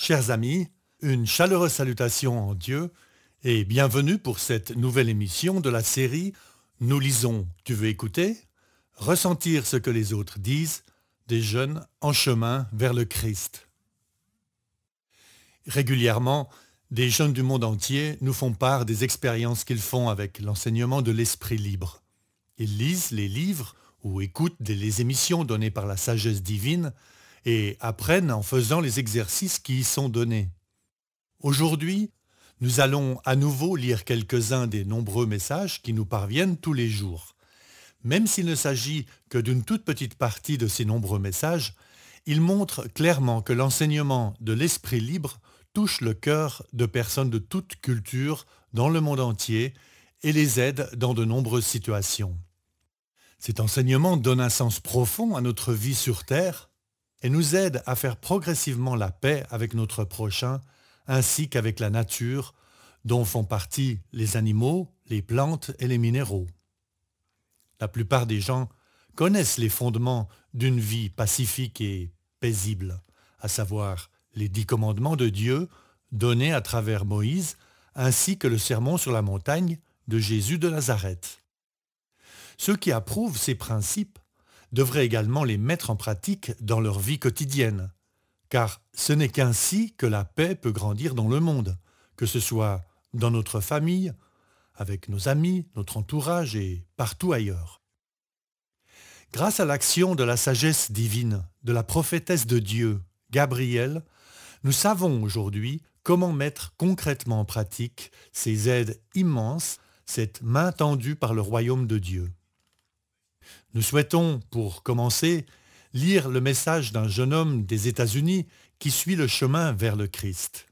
Chers amis, une chaleureuse salutation en Dieu et bienvenue pour cette nouvelle émission de la série Nous lisons, tu veux écouter? Ressentir ce que les autres disent, des jeunes en chemin vers le Christ. Régulièrement, des jeunes du monde entier nous font part des expériences qu'ils font avec l'enseignement de l'esprit libre. Ils lisent les livres ou écoutent les émissions données par la sagesse divine et apprennent en faisant les exercices qui y sont donnés. Aujourd'hui, nous allons à nouveau lire quelques-uns des nombreux messages qui nous parviennent tous les jours. Même s'il ne s'agit que d'une toute petite partie de ces nombreux messages, ils montrent clairement que l'enseignement de l'esprit libre touche le cœur de personnes de toute culture dans le monde entier et les aide dans de nombreuses situations. Cet enseignement donne un sens profond à notre vie sur Terre et nous aide à faire progressivement la paix avec notre prochain ainsi qu'avec la nature dont font partie les animaux, les plantes et les minéraux. La plupart des gens connaissent les fondements d'une vie pacifique et paisible, à savoir les 10 commandements de Dieu donnés à travers Moïse ainsi que le sermon sur la montagne de Jésus de Nazareth. Ceux qui approuvent ces principes devraient également les mettre en pratique dans leur vie quotidienne, car ce n'est qu'ainsi que la paix peut grandir dans le monde, que ce soit dans notre famille, avec nos amis, notre entourage et partout ailleurs. Grâce à l'action de la sagesse divine, de la prophétesse de Dieu, Gabrielle, nous savons aujourd'hui comment mettre concrètement en pratique ces aides immenses, cette main tendue par le royaume de Dieu. Nous souhaitons, pour commencer, lire le message d'un jeune homme des États-Unis qui suit le chemin vers le Christ.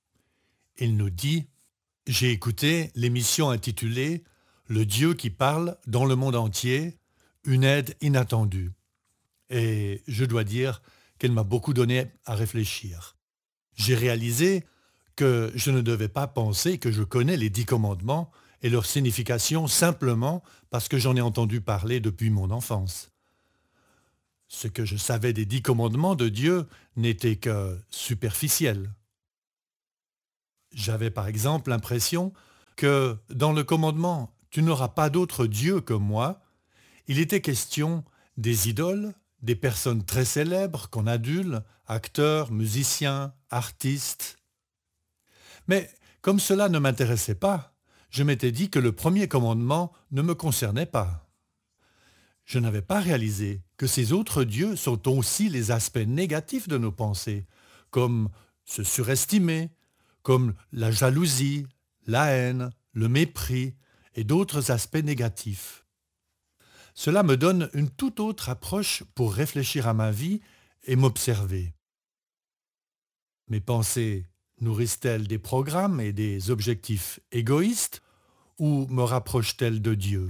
Il nous dit « J'ai écouté l'émission intitulée « Le Dieu qui parle dans le monde entier, une aide inattendue ». Et je dois dire qu'elle m'a beaucoup donné à réfléchir. J'ai réalisé que je ne devais pas penser que je connais les 10 commandements et leur signification simplement parce que j'en ai entendu parler depuis mon enfance. Ce que je savais des 10 commandements de Dieu n'était que superficiel. J'avais par exemple l'impression que dans le commandement « Tu n'auras pas d'autre Dieu que moi », il était question des idoles, des personnes très célèbres qu'on adule, acteurs, musiciens, artistes. Mais comme cela ne m'intéressait pas, je m'étais dit que le premier commandement ne me concernait pas. Je n'avais pas réalisé que ces autres dieux sont aussi les aspects négatifs de nos pensées, comme se surestimer, comme la jalousie, la haine, le mépris et d'autres aspects négatifs. Cela me donne une toute autre approche pour réfléchir à ma vie et m'observer. Mes pensées nourrissent-elles des programmes et des objectifs égoïstes ou me rapprochent-elles de Dieu?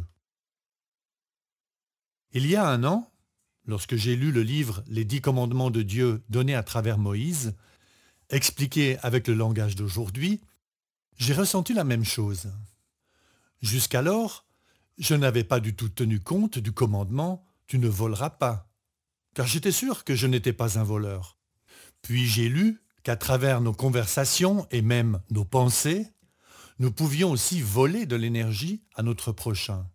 Il y a un an, lorsque j'ai lu le livre « Les 10 commandements de Dieu donnés à travers Moïse », expliqué avec le langage d'aujourd'hui, j'ai ressenti la même chose. Jusqu'alors, je n'avais pas du tout tenu compte du commandement « Tu ne voleras pas », car j'étais sûr que je n'étais pas un voleur. Puis j'ai lu qu'à travers nos conversations et même nos pensées, nous pouvions aussi voler de l'énergie à notre prochain.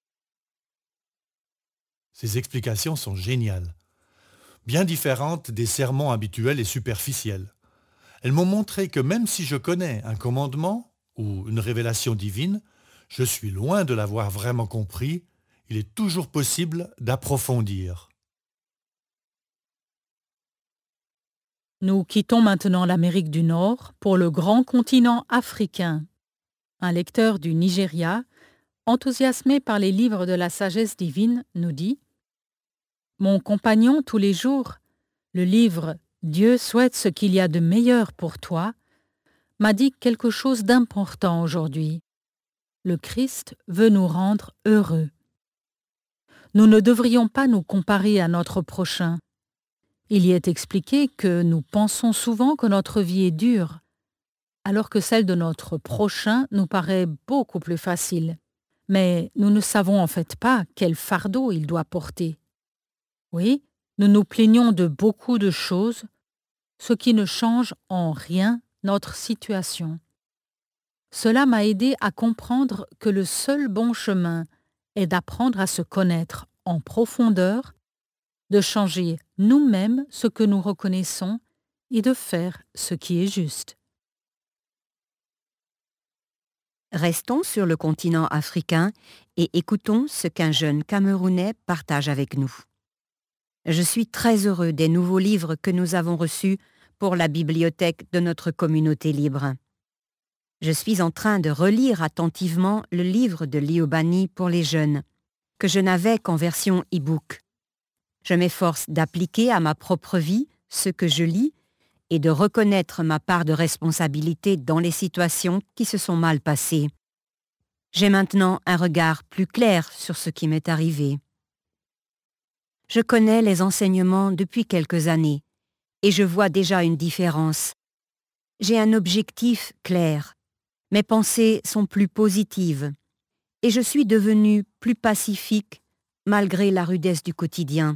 Ces explications sont géniales, bien différentes des sermons habituels et superficiels. Elles m'ont montré que même si je connais un commandement ou une révélation divine, je suis loin de l'avoir vraiment compris. Il est toujours possible d'approfondir. Nous quittons maintenant l'Amérique du Nord pour le grand continent africain. Un lecteur du Nigeria, enthousiasmé par les livres de la sagesse divine, nous dit « Mon compagnon tous les jours, le livre « Dieu souhaite ce qu'il y a de meilleur pour toi » m'a dit quelque chose d'important aujourd'hui. Le Christ veut nous rendre heureux. Nous ne devrions pas nous comparer à notre prochain. Il y est expliqué que nous pensons souvent que notre vie est dure, alors que celle de notre prochain nous paraît beaucoup plus facile. Mais nous ne savons en fait pas quel fardeau il doit porter. Oui, nous nous plaignons de beaucoup de choses, ce qui ne change en rien notre situation. Cela m'a aidé à comprendre que le seul bon chemin est d'apprendre à se connaître en profondeur, de changer nous-mêmes ce que nous reconnaissons et de faire ce qui est juste. Restons sur le continent africain et écoutons ce qu'un jeune Camerounais partage avec nous. Je suis très heureux des nouveaux livres que nous avons reçus pour la bibliothèque de notre communauté libre. Je suis en train de relire attentivement le livre de Liobani pour les jeunes, que je n'avais qu'en version e-book. Je m'efforce d'appliquer à ma propre vie ce que je lis et de reconnaître ma part de responsabilité dans les situations qui se sont mal passées. J'ai maintenant un regard plus clair sur ce qui m'est arrivé. Je connais les enseignements depuis quelques années et je vois déjà une différence. J'ai un objectif clair. Mes pensées sont plus positives et je suis devenue plus pacifique malgré la rudesse du quotidien.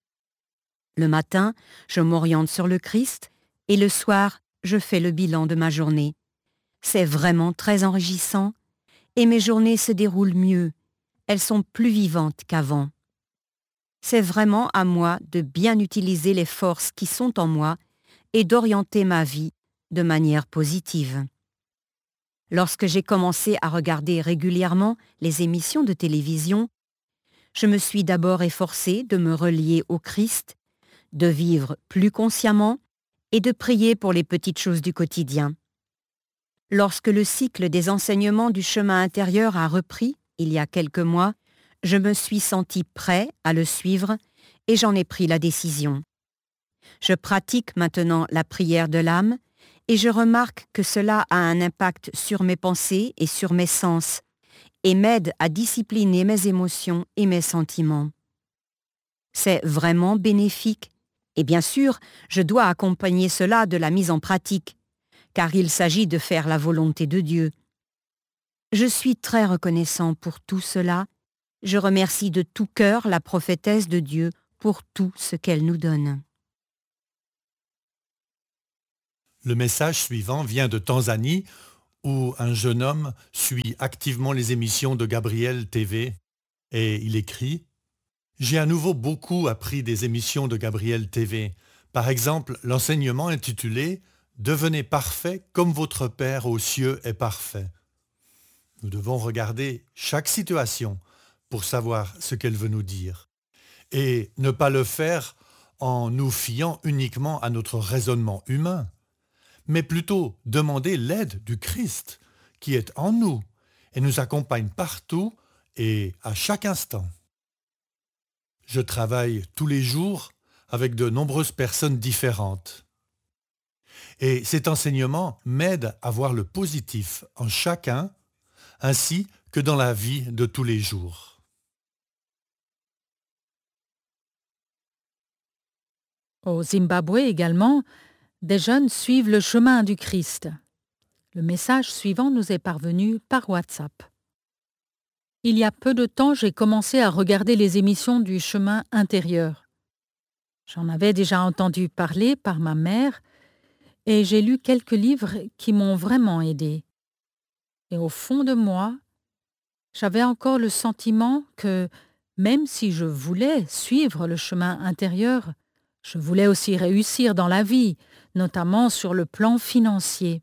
Le matin, je m'oriente sur le Christ et le soir, je fais le bilan de ma journée. C'est vraiment très enrichissant et mes journées se déroulent mieux. Elles sont plus vivantes qu'avant. C'est vraiment à moi de bien utiliser les forces qui sont en moi et d'orienter ma vie de manière positive. Lorsque j'ai commencé à regarder régulièrement les émissions de télévision, je me suis d'abord efforcée de me relier au Christ, de vivre plus consciemment et de prier pour les petites choses du quotidien. Lorsque le cycle des enseignements du chemin intérieur a repris, il y a quelques mois, je me suis senti prêt à le suivre et j'en ai pris la décision. Je pratique maintenant la prière de l'âme et je remarque que cela a un impact sur mes pensées et sur mes sens et m'aide à discipliner mes émotions et mes sentiments. C'est vraiment bénéfique et bien sûr, je dois accompagner cela de la mise en pratique, car il s'agit de faire la volonté de Dieu. Je suis très reconnaissant pour tout cela. Je remercie de tout cœur la prophétesse de Dieu pour tout ce qu'elle nous donne. Le message suivant vient de Tanzanie, où un jeune homme suit activement les émissions de Gabriel TV et il écrit « J'ai à nouveau beaucoup appris des émissions de Gabriel TV. Par exemple, l'enseignement intitulé « Devenez parfait comme votre Père aux cieux est parfait ». Nous devons regarder chaque situation pour savoir ce qu'elle veut nous dire et ne pas le faire en nous fiant uniquement à notre raisonnement humain, mais plutôt demander l'aide du Christ qui est en nous et nous accompagne partout et à chaque instant. Je travaille tous les jours avec de nombreuses personnes différentes. Et cet enseignement m'aide à voir le positif en chacun, ainsi que dans la vie de tous les jours. Au Zimbabwe également, des jeunes suivent le chemin du Christ. Le message suivant nous est parvenu par WhatsApp. Il y a peu de temps, j'ai commencé à regarder les émissions du chemin intérieur. J'en avais déjà entendu parler par ma mère et j'ai lu quelques livres qui m'ont vraiment aidé. Et au fond de moi, j'avais encore le sentiment que, même si je voulais suivre le chemin intérieur, je voulais aussi réussir dans la vie, notamment sur le plan financier.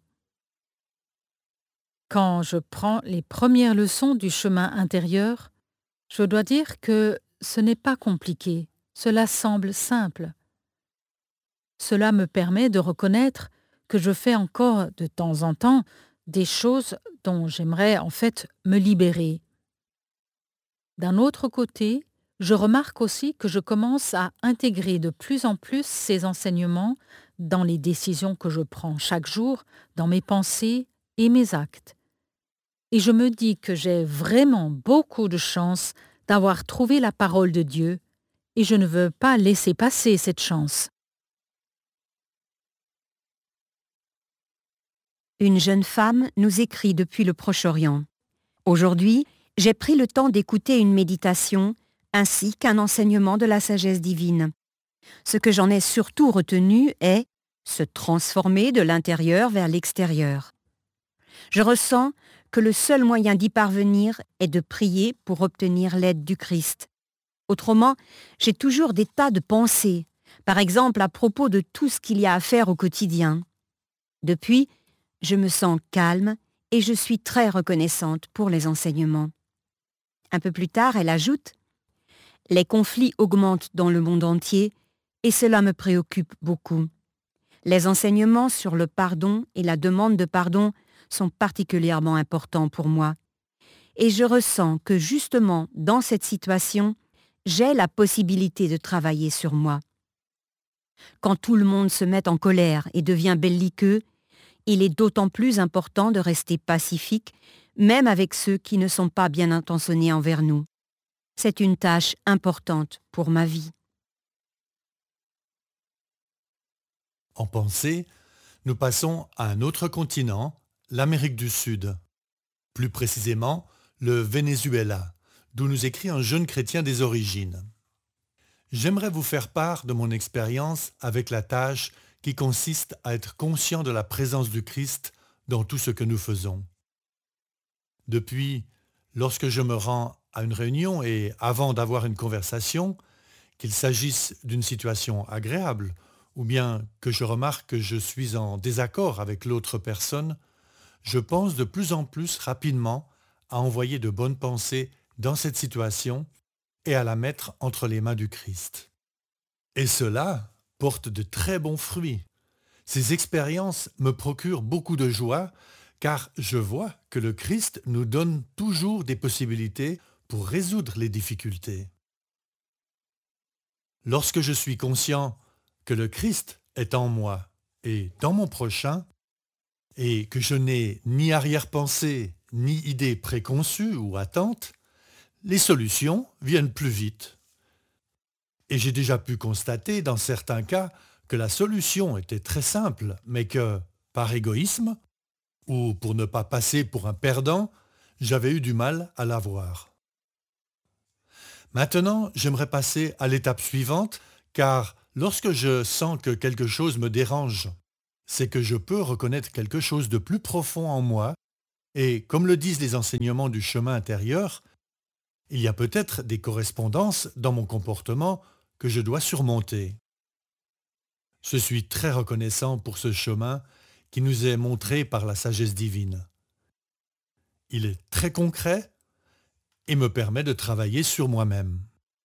Quand je prends les premières leçons du chemin intérieur, je dois dire que ce n'est pas compliqué, cela semble simple. Cela me permet de reconnaître que je fais encore de temps en temps des choses dont j'aimerais en fait me libérer. D'un autre côté, je remarque aussi que je commence à intégrer de plus en plus ces enseignements dans les décisions que je prends chaque jour, dans mes pensées et mes actes. Et je me dis que j'ai vraiment beaucoup de chance d'avoir trouvé la parole de Dieu et je ne veux pas laisser passer cette chance. Une jeune femme nous écrit depuis le Proche-Orient. Aujourd'hui, j'ai pris le temps d'écouter une méditation ainsi qu'un enseignement de la sagesse divine. Ce que j'en ai surtout retenu est « se transformer de l'intérieur vers l'extérieur. Je ressens que le seul moyen d'y parvenir est de prier pour obtenir l'aide du Christ. Autrement, j'ai toujours des tas de pensées, par exemple à propos de tout ce qu'il y a à faire au quotidien. Depuis, je me sens calme et je suis très reconnaissante pour les enseignements. Un peu plus tard, elle ajoute « Les conflits augmentent dans le monde entier et cela me préoccupe beaucoup. Les enseignements sur le pardon et la demande de pardon sont particulièrement importants pour moi. Et je ressens que justement dans cette situation, j'ai la possibilité de travailler sur moi. Quand tout le monde se met en colère et devient belliqueux, il est d'autant plus important de rester pacifique, même avec ceux qui ne sont pas bien intentionnés envers nous. C'est une tâche importante pour ma vie. En pensée, nous passons à un autre continent, l'Amérique du Sud. Plus précisément, le Venezuela, d'où nous écrit un jeune chrétien des origines. J'aimerais vous faire part de mon expérience avec la tâche qui consiste à être conscient de la présence du Christ dans tout ce que nous faisons. Depuis, lorsque je me rends à une réunion et avant d'avoir une conversation, qu'il s'agisse d'une situation agréable ou bien que je remarque que je suis en désaccord avec l'autre personne, je pense de plus en plus rapidement à envoyer de bonnes pensées dans cette situation et à la mettre entre les mains du Christ. Et cela porte de très bons fruits. Ces expériences me procurent beaucoup de joie car je vois que le Christ nous donne toujours des possibilités pour résoudre les difficultés. Lorsque je suis conscient que le Christ est en moi et dans mon prochain, et que je n'ai ni arrière-pensée, ni idée préconçue ou attente, les solutions viennent plus vite. Et j'ai déjà pu constater dans certains cas que la solution était très simple, mais que, par égoïsme, ou pour ne pas passer pour un perdant, j'avais eu du mal à l'avoir. Maintenant, j'aimerais passer à l'étape suivante, car lorsque je sens que quelque chose me dérange, c'est que je peux reconnaître quelque chose de plus profond en moi, et comme le disent les enseignements du chemin intérieur, il y a peut-être des correspondances dans mon comportement que je dois surmonter. Je suis très reconnaissant pour ce chemin qui nous est montré par la sagesse divine. Il est très concret et me permet de travailler sur moi-même.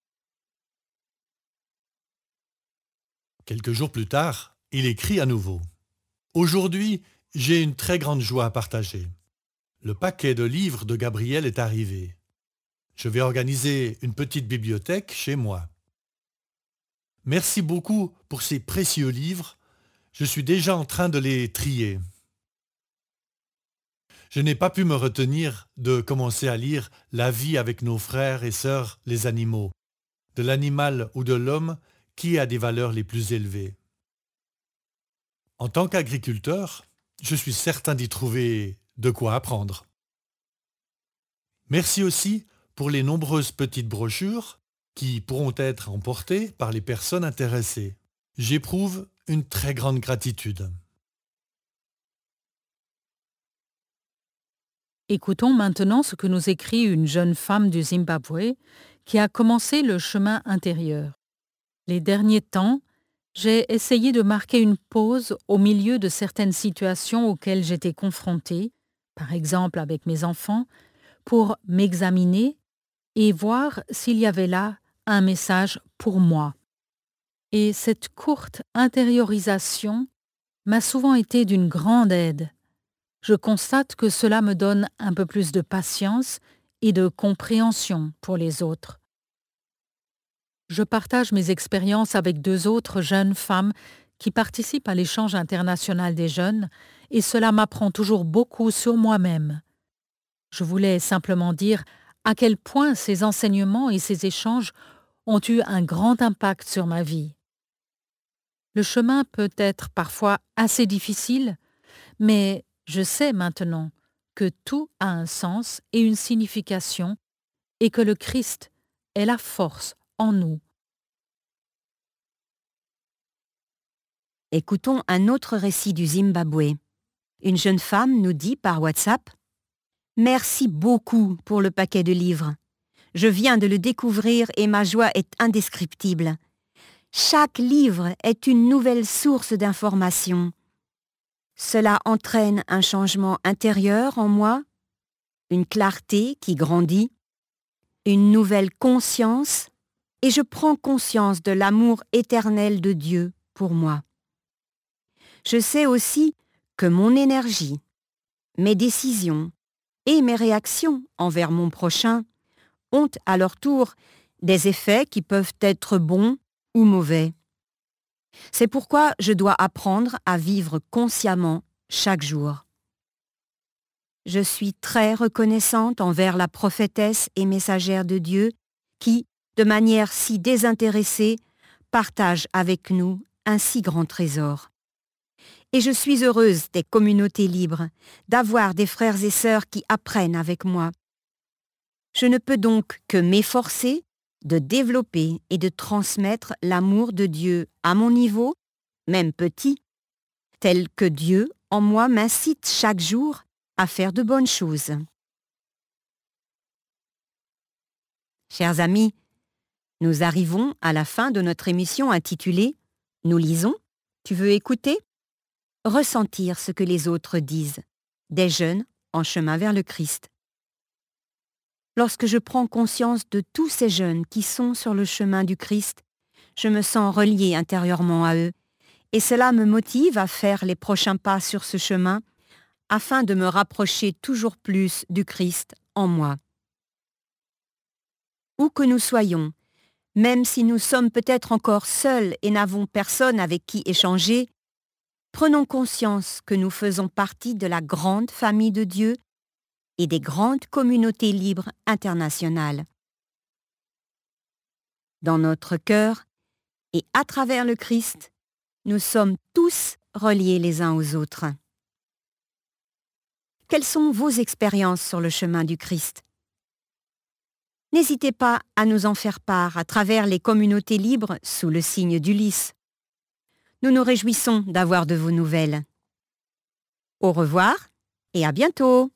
Quelques jours plus tard, il écrit à nouveau. Aujourd'hui, j'ai une très grande joie à partager. Le paquet de livres de Gabriel est arrivé. Je vais organiser une petite bibliothèque chez moi. Merci beaucoup pour ces précieux livres. Je suis déjà en train de les trier. Je n'ai pas pu me retenir de commencer à lire La vie avec nos frères et sœurs les animaux, de l'animal ou de l'homme qui a des valeurs les plus élevées. En tant qu'agriculteur, je suis certain d'y trouver de quoi apprendre. Merci aussi pour les nombreuses petites brochures qui pourront être emportées par les personnes intéressées. J'éprouve une très grande gratitude. Écoutons maintenant ce que nous écrit une jeune femme du Zimbabwe qui a commencé le chemin intérieur. Les derniers temps, j'ai essayé de marquer une pause au milieu de certaines situations auxquelles j'étais confrontée, par exemple avec mes enfants, pour m'examiner et voir s'il y avait là un message pour moi. Et cette courte intériorisation m'a souvent été d'une grande aide. Je constate que cela me donne un peu plus de patience et de compréhension pour les autres. Je partage mes expériences avec 2 autres jeunes femmes qui participent à l'échange international des jeunes et cela m'apprend toujours beaucoup sur moi-même. Je voulais simplement dire à quel point ces enseignements et ces échanges ont eu un grand impact sur ma vie. Le chemin peut être parfois assez difficile, mais je sais maintenant que tout a un sens et une signification et que le Christ est la force en nous. Écoutons un autre récit du Zimbabwe. Une jeune femme nous dit par WhatsApp « Merci beaucoup pour le paquet de livres. Je viens de le découvrir et ma joie est indescriptible. Chaque livre est une nouvelle source d'information. Cela entraîne un changement intérieur en moi, une clarté qui grandit, une nouvelle conscience, et je prends conscience de l'amour éternel de Dieu pour moi. Je sais aussi que mon énergie, mes décisions et mes réactions envers mon prochain ont à leur tour des effets qui peuvent être bons ou mauvais. C'est pourquoi je dois apprendre à vivre consciemment chaque jour. Je suis très reconnaissante envers la prophétesse et messagère de Dieu qui, de manière si désintéressée, partage avec nous un si grand trésor. Et je suis heureuse des communautés libres, d'avoir des frères et sœurs qui apprennent avec moi. Je ne peux donc que m'efforcer de développer et de transmettre l'amour de Dieu à mon niveau, même petit, tel que Dieu en moi m'incite chaque jour à faire de bonnes choses. Chers amis, nous arrivons à la fin de notre émission intitulée « Nous lisons ». Tu veux écouter ? Ressentir ce que les autres disent, des jeunes en chemin vers le Christ. Lorsque je prends conscience de tous ces jeunes qui sont sur le chemin du Christ, je me sens reliée intérieurement à eux, et cela me motive à faire les prochains pas sur ce chemin afin de me rapprocher toujours plus du Christ en moi. Où que nous soyons, même si nous sommes peut-être encore seuls et n'avons personne avec qui échanger, prenons conscience que nous faisons partie de la grande famille de Dieu et des grandes communautés libres internationales. Dans notre cœur et à travers le Christ, nous sommes tous reliés les uns aux autres. Quelles sont vos expériences sur le chemin du Christ ? N'hésitez pas à nous en faire part à travers les communautés libres sous le signe d'Ulysse. Nous nous réjouissons d'avoir de vos nouvelles. Au revoir et à bientôt!